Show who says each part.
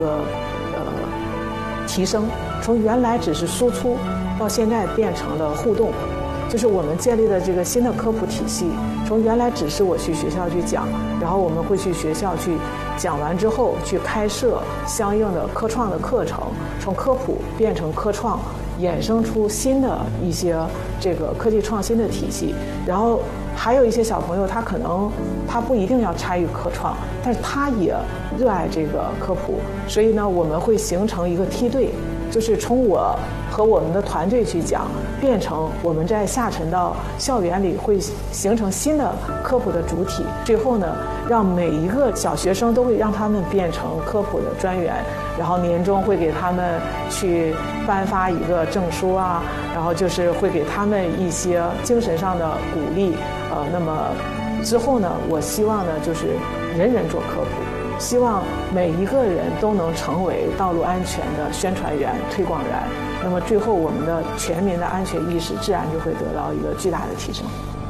Speaker 1: 提升，从原来只是输出到现在变成了互动，就是我们建立的这个新的科普体系，从原来只是我去学校去讲，然后我们会去学校去讲完之后去开设相应的科创的课程，从科普变成科创，衍生出新的一些这个科技创新的体系。然后还有一些小朋友，他可能他不一定要参与科创，但是他也热爱这个科普，所以呢，我们会形成一个梯队，就是从我和我们的团队去讲，变成我们在下沉到校园里会形成新的科普的主体，最后呢，让每一个小学生都会让他们变成科普的专员，然后年终会给他们去颁发一个证书啊，然后就是会给他们一些精神上的鼓励，那么之后呢，我希望呢就是人人做科普，希望每一个人都能成为道路安全的宣传员、推广员，那么最后我们的全民的安全意识自然就会得到一个巨大的提升。